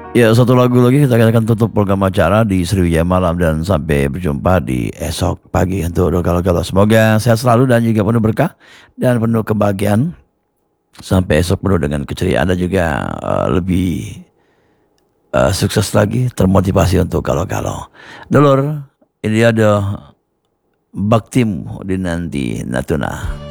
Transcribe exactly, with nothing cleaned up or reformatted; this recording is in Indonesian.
Ya, satu lagu lagi kita akan tutup program acara di Sriwijaya Malam dan sampai berjumpa di esok pagi untuk kalau-kalau. Semoga sehat selalu dan juga penuh berkah dan penuh kebahagiaan. Sampai esok penuh dengan keceriaan dan juga uh, lebih uh, sukses lagi, termotivasi untuk kalau-kalau. Dulur, ini ada baktimu di nanti Natuna.